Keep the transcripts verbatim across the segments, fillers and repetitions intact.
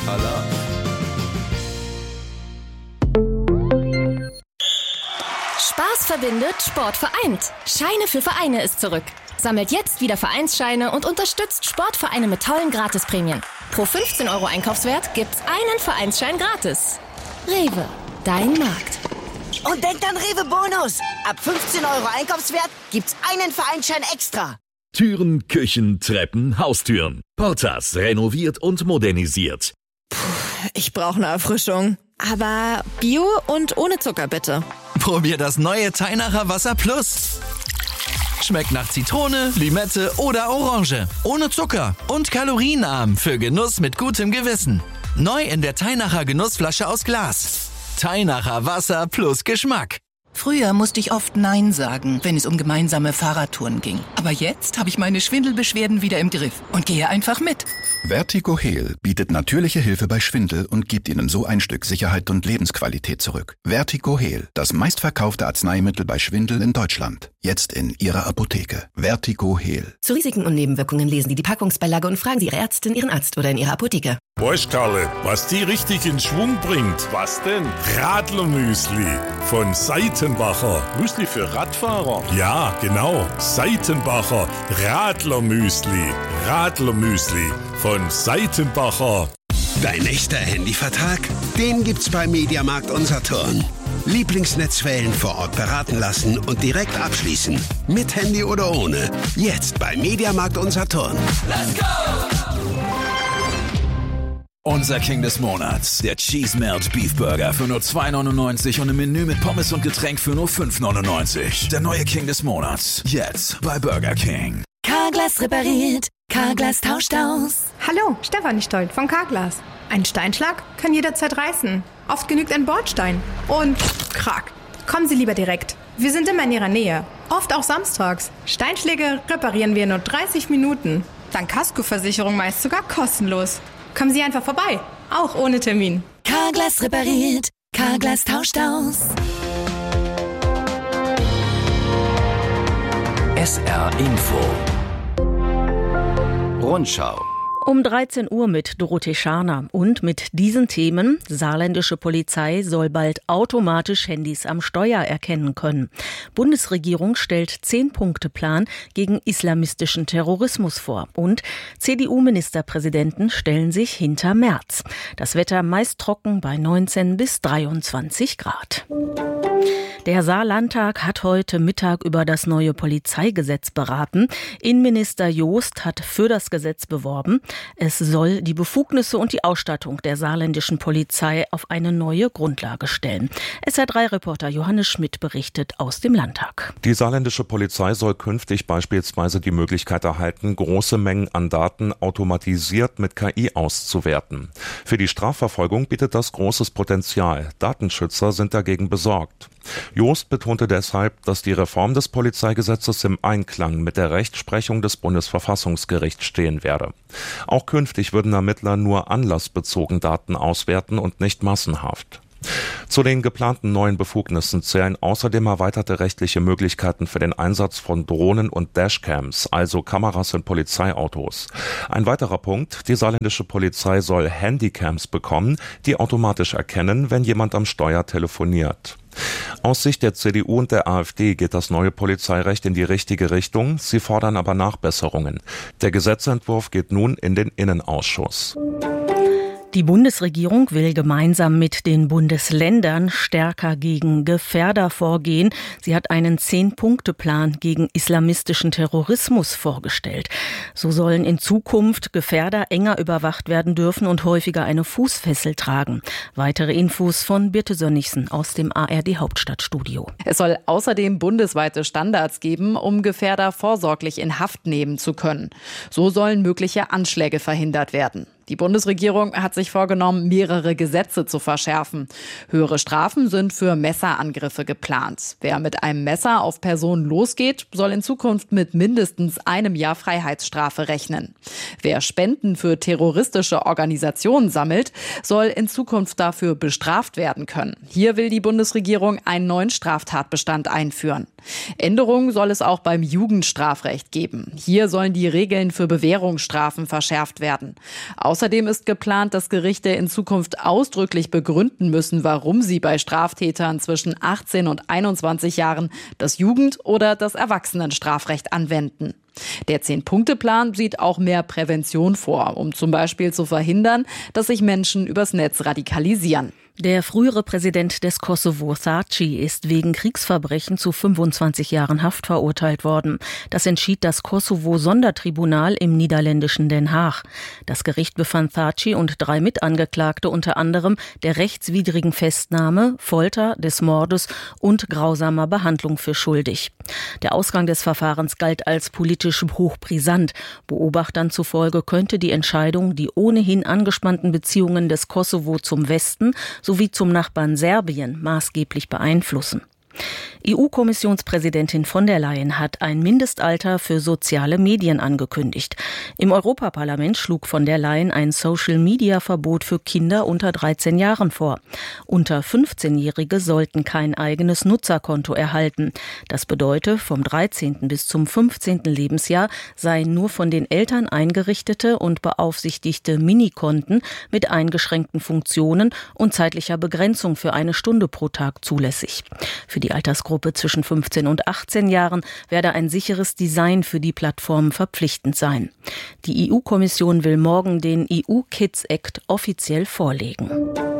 Allah. Spaß verbindet, Sport vereint. Scheine für Vereine ist zurück. Sammelt jetzt wieder Vereinsscheine und unterstützt Sportvereine mit tollen Gratisprämien. Pro fünfzehn Euro Einkaufswert gibt's einen Vereinsschein gratis. Rewe, dein Markt. Und denkt an Rewe Bonus. Ab fünfzehn Euro Einkaufswert gibt's einen Vereinsschein extra. Türen, Küchen, Treppen, Haustüren. Portas renoviert und modernisiert. Puh, ich brauche eine Erfrischung. Aber Bio und ohne Zucker bitte. Probier das neue Teinacher Wasser Plus. Schmeckt nach Zitrone, Limette oder Orange. Ohne Zucker und kalorienarm für Genuss mit gutem Gewissen. Neu in der Teinacher Genussflasche aus Glas. Teinacher Wasser plus Geschmack. Früher musste ich oft Nein sagen, wenn es um gemeinsame Fahrradtouren ging. Aber jetzt habe ich meine Schwindelbeschwerden wieder im Griff und gehe einfach mit. Vertigo Heal bietet natürliche Hilfe bei Schwindel und gibt Ihnen so ein Stück Sicherheit und Lebensqualität zurück. Vertigo Heal, das meistverkaufte Arzneimittel bei Schwindel in Deutschland. Jetzt in Ihrer Apotheke. Vertigo Heal. Zu Risiken und Nebenwirkungen lesen Sie die Packungsbeilage und fragen Sie Ihre Ärztin, Ihren Arzt oder in Ihrer Apotheke. Weißt Karle, was die richtig in Schwung bringt? Was denn? Radlermüsli von Seitenbacher. Müsli für Radfahrer? Ja, genau. Seitenbacher Radlermüsli. Radlermüsli von Seitenbacher. Dein echter Handyvertrag? Den gibt's bei Mediamarkt Unsaturn. Lieblingsnetzwellen vor Ort beraten lassen und direkt abschließen. Mit Handy oder ohne. Jetzt bei Mediamarkt Unsaturn. Let's go! Unser King des Monats, der Cheese Melt Beef Burger für nur zwei neunundneunzig und ein Menü mit Pommes und Getränk für nur fünf neunundneunzig. Der neue King des Monats, jetzt bei Burger King. Carglass repariert, Carglass tauscht aus. Hallo, Stefanie Stolt von Carglass. Ein Steinschlag kann jederzeit reißen. Oft genügt ein Bordstein. Und krack. Kommen Sie lieber direkt. Wir sind immer in Ihrer Nähe. Oft auch samstags. Steinschläge reparieren wir in nur dreißig Minuten. Dank Kaskoversicherung meist sogar kostenlos. Kommen Sie einfach vorbei, auch ohne Termin. Carglass repariert, Carglass tauscht aus. S R Info. Rundschau. Um dreizehn Uhr mit Dorothee Scharner und mit diesen Themen: Saarländische Polizei soll bald automatisch Handys am Steuer erkennen können. Bundesregierung stellt Zehn-Punkte-Plan gegen islamistischen Terrorismus vor. Und C D U-Ministerpräsidenten stellen sich hinter Merz. Das Wetter meist trocken bei neunzehn bis dreiundzwanzig Grad. Der Saarlandtag hat heute Mittag über das neue Polizeigesetz beraten. Innenminister Joost hat für das Gesetz beworben. Es soll die Befugnisse und die Ausstattung der saarländischen Polizei auf eine neue Grundlage stellen. S R drei Reporter Johannes Schmidt berichtet aus dem Landtag. Die saarländische Polizei soll künftig beispielsweise die Möglichkeit erhalten, große Mengen an Daten automatisiert mit K I auszuwerten. Für die Strafverfolgung bietet das großes Potenzial. Datenschützer sind dagegen besorgt. Joost betonte deshalb, dass die Reform des Polizeigesetzes im Einklang mit der Rechtsprechung des Bundesverfassungsgerichts stehen werde. Auch künftig würden Ermittler nur anlassbezogen Daten auswerten und nicht massenhaft. Zu den geplanten neuen Befugnissen zählen außerdem erweiterte rechtliche Möglichkeiten für den Einsatz von Drohnen und Dashcams, also Kameras in Polizeiautos. Ein weiterer Punkt: Die saarländische Polizei soll Handycams bekommen, die automatisch erkennen, wenn jemand am Steuer telefoniert. Aus Sicht der C D U und der AfD geht das neue Polizeirecht in die richtige Richtung. Sie fordern aber Nachbesserungen. Der Gesetzentwurf geht nun in den Innenausschuss. Die Bundesregierung will gemeinsam mit den Bundesländern stärker gegen Gefährder vorgehen. Sie hat einen Zehn-Punkte-Plan gegen islamistischen Terrorismus vorgestellt. So sollen in Zukunft Gefährder enger überwacht werden dürfen und häufiger eine Fußfessel tragen. Weitere Infos von Birte Sönnigsen aus dem A R D Hauptstadtstudio. Es soll außerdem bundesweite Standards geben, um Gefährder vorsorglich in Haft nehmen zu können. So sollen mögliche Anschläge verhindert werden. Die Bundesregierung hat sich vorgenommen, mehrere Gesetze zu verschärfen. Höhere Strafen sind für Messerangriffe geplant. Wer mit einem Messer auf Personen losgeht, soll in Zukunft mit mindestens einem Jahr Freiheitsstrafe rechnen. Wer Spenden für terroristische Organisationen sammelt, soll in Zukunft dafür bestraft werden können. Hier will die Bundesregierung einen neuen Straftatbestand einführen. Änderungen soll es auch beim Jugendstrafrecht geben. Hier sollen die Regeln für Bewährungsstrafen verschärft werden. Außerdem Außerdem ist geplant, dass Gerichte in Zukunft ausdrücklich begründen müssen, warum sie bei Straftätern zwischen achtzehn und einundzwanzig Jahren das Jugend- oder das Erwachsenenstrafrecht anwenden. Der Zehn-Punkte-Plan sieht auch mehr Prävention vor, um zum Beispiel zu verhindern, dass sich Menschen übers Netz radikalisieren. Der frühere Präsident des Kosovo, Thaçi, ist wegen Kriegsverbrechen zu fünfundzwanzig Jahren Haft verurteilt worden. Das entschied das Kosovo-Sondertribunal im niederländischen Den Haag. Das Gericht befand Thaçi und drei Mitangeklagte unter anderem der rechtswidrigen Festnahme, Folter, des Mordes und grausamer Behandlung für schuldig. Der Ausgang des Verfahrens galt als politisch hochbrisant. Beobachtern zufolge könnte die Entscheidung die ohnehin angespannten Beziehungen des Kosovo zum Westen sowie zum Nachbarn Serbien maßgeblich beeinflussen. E U-Kommissionspräsidentin von der Leyen hat ein Mindestalter für soziale Medien angekündigt. Im Europaparlament schlug von der Leyen ein Social-Media-Verbot für Kinder unter dreizehn Jahren vor. Unter fünfzehnjährige sollten kein eigenes Nutzerkonto erhalten. Das bedeutet, vom dreizehnten bis zum fünfzehnten Lebensjahr seien nur von den Eltern eingerichtete und beaufsichtigte Minikonten mit eingeschränkten Funktionen und zeitlicher Begrenzung für eine Stunde pro Tag zulässig. Für die Altersgruppe zwischen fünfzehn und achtzehn Jahren werde ein sicheres Design für die Plattformen verpflichtend sein. Die E U-Kommission will morgen den E U Kids Act offiziell vorlegen.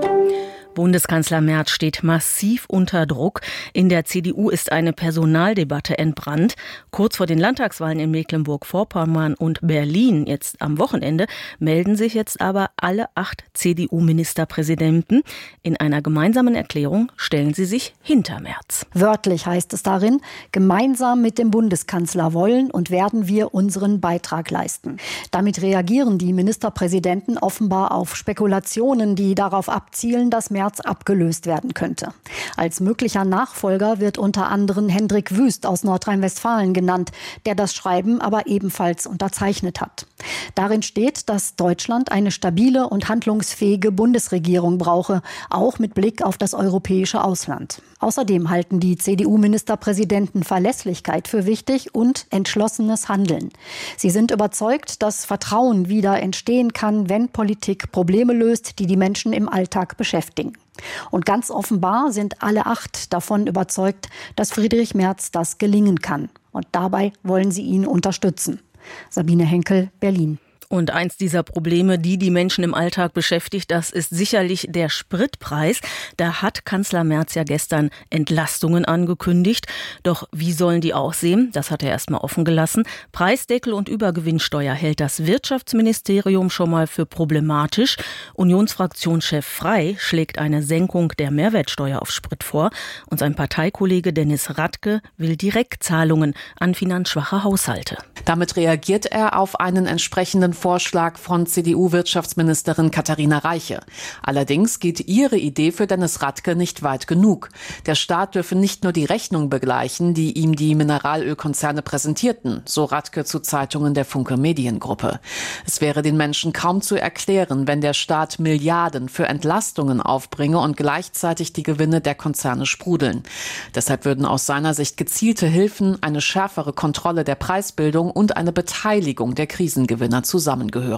Bundeskanzler Merz steht massiv unter Druck. In der C D U ist eine Personaldebatte entbrannt. Kurz vor den Landtagswahlen in Mecklenburg-Vorpommern und Berlin jetzt am Wochenende melden sich jetzt aber alle acht C D U-Ministerpräsidenten. In einer gemeinsamen Erklärung stellen sie sich hinter Merz. Wörtlich heißt es darin, gemeinsam mit dem Bundeskanzler wollen und werden wir unseren Beitrag leisten. Damit reagieren die Ministerpräsidenten offenbar auf Spekulationen, die darauf abzielen, dass Merz abgelöst werden könnte. Als möglicher Nachfolger wird unter anderem Hendrik Wüst aus Nordrhein-Westfalen genannt, der das Schreiben aber ebenfalls unterzeichnet hat. Darin steht, dass Deutschland eine stabile und handlungsfähige Bundesregierung brauche, auch mit Blick auf das europäische Ausland. Außerdem halten die C D U-Ministerpräsidenten Verlässlichkeit für wichtig und entschlossenes Handeln. Sie sind überzeugt, dass Vertrauen wieder entstehen kann, wenn Politik Probleme löst, die die Menschen im Alltag beschäftigen. Und ganz offenbar sind alle acht davon überzeugt, dass Friedrich Merz das gelingen kann. Und dabei wollen sie ihn unterstützen. Sabine Henkel, Berlin. Und eins dieser Probleme, die die Menschen im Alltag beschäftigt, das ist sicherlich der Spritpreis. Da hat Kanzler Merz ja gestern Entlastungen angekündigt. Doch wie sollen die aussehen? Das hat er erstmal offen gelassen. Preisdeckel und Übergewinnsteuer hält das Wirtschaftsministerium schon mal für problematisch. Unionsfraktionschef Frey schlägt eine Senkung der Mehrwertsteuer auf Sprit vor. Und sein Parteikollege Dennis Radke will Direktzahlungen an finanzschwache Haushalte. Damit reagiert er auf einen entsprechenden Vorschlag von C D U-Wirtschaftsministerin Katharina Reiche. Allerdings geht ihre Idee für Dennis Radke nicht weit genug. Der Staat dürfe nicht nur die Rechnung begleichen, die ihm die Mineralölkonzerne präsentierten, so Radke zu Zeitungen der Funke Mediengruppe. Es wäre den Menschen kaum zu erklären, wenn der Staat Milliarden für Entlastungen aufbringe und gleichzeitig die Gewinne der Konzerne sprudeln. Deshalb würden aus seiner Sicht gezielte Hilfen, eine schärfere Kontrolle der Preisbildung und eine Beteiligung der Krisengewinner zusammengehören.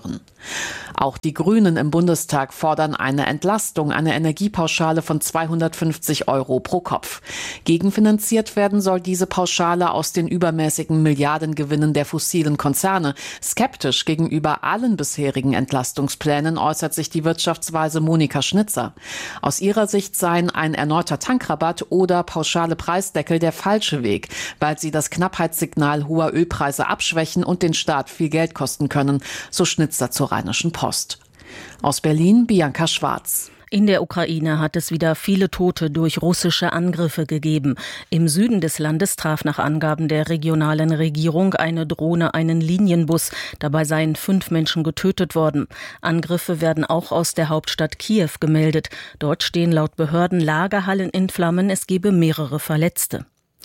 Auch die Grünen im Bundestag fordern eine Entlastung, eine Energiepauschale von zweihundertfünfzig Euro pro Kopf. Gegenfinanziert werden soll diese Pauschale aus den übermäßigen Milliardengewinnen der fossilen Konzerne. Skeptisch gegenüber allen bisherigen Entlastungsplänen äußert sich die Wirtschaftsweise Monika Schnitzer. Aus ihrer Sicht seien ein erneuter Tankrabatt oder pauschale Preisdeckel der falsche Weg, weil sie das Knappheitssignal hoher Ölpreise abschwächen und den Staat viel Geld kosten können, so Schnitzer zur Rheinischen Post. Aus Berlin Bianca Schwarz. In der Ukraine hat es wieder viele Tote durch russische Angriffe gegeben. Im Süden des Landes traf nach Angaben der regionalen Regierung eine Drohne einen Linienbus. Dabei seien fünf Menschen getötet worden. Angriffe werden auch aus der Hauptstadt Kiew gemeldet. Dort stehen laut Behörden Lagerhallen in Flammen. Es gebe mehrere Verletzte.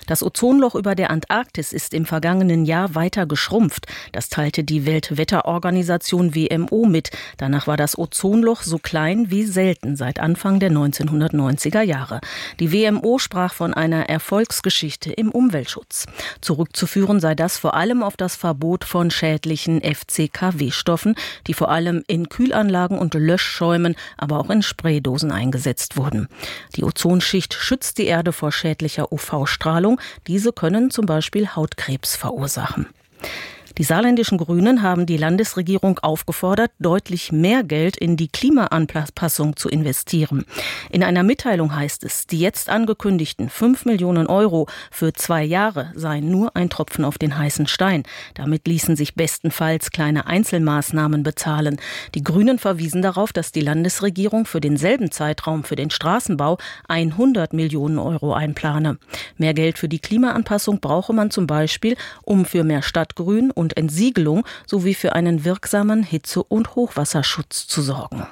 Das Ozonloch über der Antarktis ist im vergangenen Jahr weiter geschrumpft. Das teilte die Weltwetterorganisation W M O mit. Danach war das Ozonloch so klein wie selten seit Anfang der neunzehnhundertneunziger Jahre. Die W M O sprach von einer Erfolgsgeschichte im Umweltschutz. Zurückzuführen sei das vor allem auf das Verbot von schädlichen F C K W-Stoffen, die vor allem in Kühlanlagen und Löschschäumen, aber auch in Spraydosen eingesetzt wurden. Die Ozonschicht schützt die Erde vor schädlicher U V-Strahlung. Diese können zum Beispiel Hautkrebs verursachen. Die saarländischen Grünen haben die Landesregierung aufgefordert, deutlich mehr Geld in die Klimaanpassung zu investieren. In einer Mitteilung heißt es, die jetzt angekündigten fünf Millionen Euro für zwei Jahre seien nur ein Tropfen auf den heißen Stein. Damit ließen sich bestenfalls kleine Einzelmaßnahmen bezahlen. Die Grünen verwiesen darauf, dass die Landesregierung für denselben Zeitraum für den Straßenbau hundert Millionen Euro einplane. Mehr Geld für die Klimaanpassung brauche man zum Beispiel, um für mehr Stadtgrün und und Entsiegelung sowie für einen wirksamen Hitze- und Hochwasserschutz zu sorgen.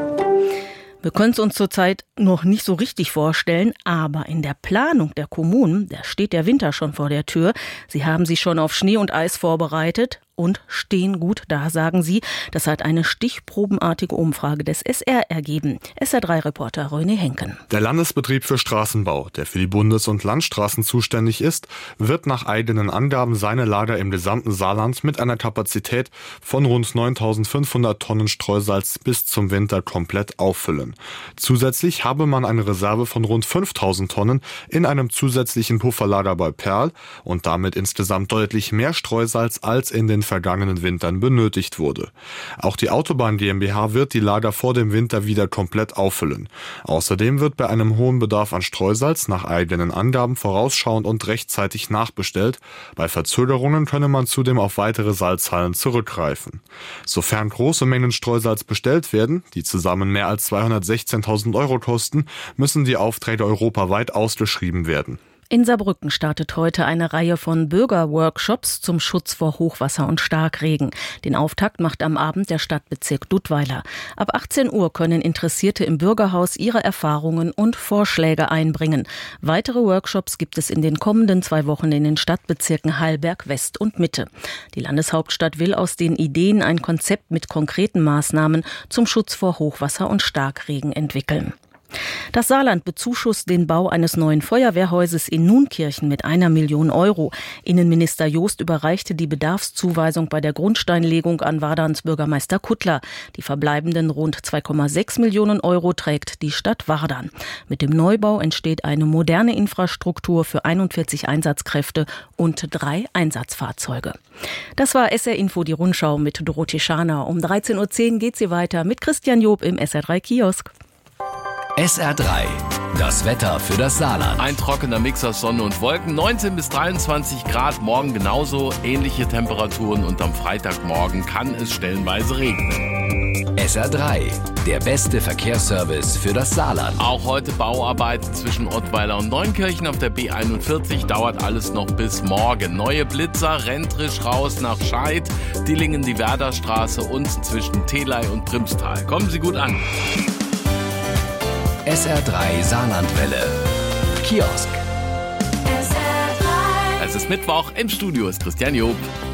Wir können es uns zurzeit noch nicht so richtig vorstellen, aber in der Planung der Kommunen, da steht der Winter schon vor der Tür. Sie haben sich schon auf Schnee und Eis vorbereitet und stehen gut da, sagen sie. Das hat eine stichprobenartige Umfrage des S R ergeben. S R drei Reporter René Henken. Der Landesbetrieb für Straßenbau, der für die Bundes- und Landstraßen zuständig ist, wird nach eigenen Angaben seine Lager im gesamten Saarland mit einer Kapazität von rund neuntausendfünfhundert Tonnen Streusalz bis zum Winter komplett auffüllen. Zusätzlich habe man eine Reserve von rund fünftausend Tonnen in einem zusätzlichen Pufferlager bei Perl und damit insgesamt deutlich mehr Streusalz als in den vergangenen Wintern benötigt wurde. Auch die Autobahn GmbH wird die Lager vor dem Winter wieder komplett auffüllen. Außerdem wird bei einem hohen Bedarf an Streusalz nach eigenen Angaben vorausschauend und rechtzeitig nachbestellt. Bei Verzögerungen könne man zudem auf weitere Salzhallen zurückgreifen. Sofern große Mengen Streusalz bestellt werden, die zusammen mehr als zweihundertsechzehntausend Euro kosten, müssen die Aufträge europaweit ausgeschrieben werden. In Saarbrücken startet heute eine Reihe von Bürgerworkshops zum Schutz vor Hochwasser und Starkregen. Den Auftakt macht am Abend der Stadtbezirk Duttweiler. Ab achtzehn Uhr können Interessierte im Bürgerhaus ihre Erfahrungen und Vorschläge einbringen. Weitere Workshops gibt es in den kommenden zwei Wochen in den Stadtbezirken Hallberg, West und Mitte. Die Landeshauptstadt will aus den Ideen ein Konzept mit konkreten Maßnahmen zum Schutz vor Hochwasser und Starkregen entwickeln. Das Saarland bezuschusst den Bau eines neuen Feuerwehrhauses in Nunkirchen mit einer Million Euro. Innenminister Joost überreichte die Bedarfszuweisung bei der Grundsteinlegung an Wardans Bürgermeister Kuttler. Die verbleibenden rund zwei Komma sechs Millionen Euro trägt die Stadt Wardan. Mit dem Neubau entsteht eine moderne Infrastruktur für einundvierzig Einsatzkräfte und drei Einsatzfahrzeuge. Das war S R Info, die Rundschau mit Dorothee Scharner. Um dreizehn Uhr zehn geht sie weiter mit Christian Job im S R drei Kiosk. S R drei, das Wetter für das Saarland. Ein trockener Mix aus Sonne und Wolken, neunzehn bis dreiundzwanzig Grad, morgen genauso, ähnliche Temperaturen und am Freitagmorgen kann es stellenweise regnen. S R drei, der beste Verkehrsservice für das Saarland. Auch heute Bauarbeiten zwischen Ottweiler und Neunkirchen auf der B einundvierzig, dauert alles noch bis morgen. Neue Blitzer, Rentrisch raus nach Scheid, Dillingen die Werderstraße und zwischen Telei und Primstal. Kommen Sie gut an. S R drei Saarlandwelle. Kiosk. Es ist Mittwoch, im Studio ist Christian Job.